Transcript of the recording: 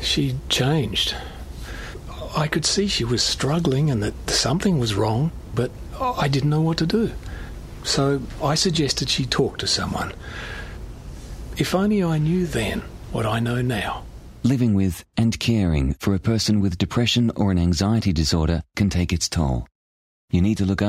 She'd changed. I could see she was struggling and that something was wrong, but I didn't know what to do. So I suggested she talk to someone. If only I knew then what I know now. Living with and caring for a person with depression or an anxiety disorder can take its toll. You need to look